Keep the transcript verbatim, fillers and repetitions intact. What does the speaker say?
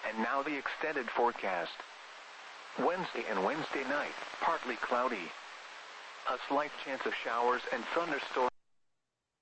And now the extended forecast. Wednesday and Wednesday night, partly cloudy. A slight chance of showers and thunderstorms.